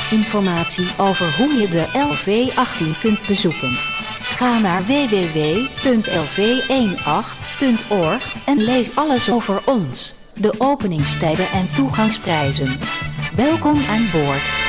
Informatie over hoe je de LV18 kunt bezoeken. Ga naar www.lv18.org en lees alles over ons, de openingstijden en toegangsprijzen. Welkom aan boord.